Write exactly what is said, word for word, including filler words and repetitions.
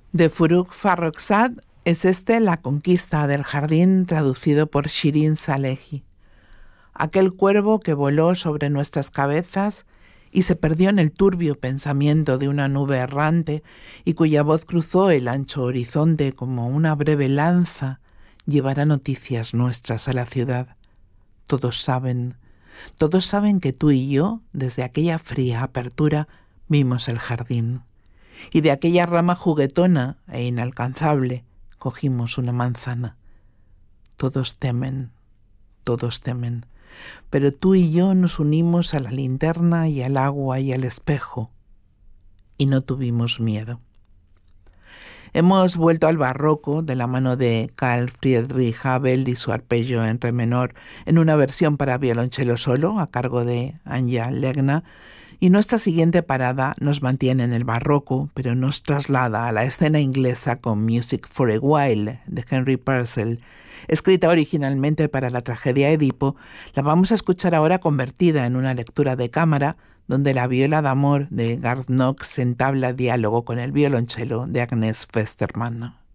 De Forough Farrokhzad es este La conquista del jardín, traducido por Shirin Salehi. Aquel cuervo que voló sobre nuestras cabezas y se perdió en el turbio pensamiento de una nube errante y cuya voz cruzó el ancho horizonte como una breve lanza, llevará noticias nuestras a la ciudad. Todos saben, todos saben que tú y yo, desde aquella fría apertura, vimos el jardín. Y de aquella rama juguetona e inalcanzable cogimos una manzana. Todos temen, todos temen, pero tú y yo nos unimos a la linterna y al agua y al espejo, y no tuvimos miedo. Hemos vuelto al barroco de la mano de Carl Friedrich Abel y su arpegio en re menor en una versión para violonchelo solo a cargo de Anja Legna, y nuestra siguiente parada nos mantiene en el barroco, pero nos traslada a la escena inglesa con Music for a While de Henry Purcell. Escrita originalmente para la tragedia Edipo, la vamos a escuchar ahora convertida en una lectura de cámara, donde la viola d'amor de Garth Knox entabla diálogo con el violonchelo de Agnes Westermann.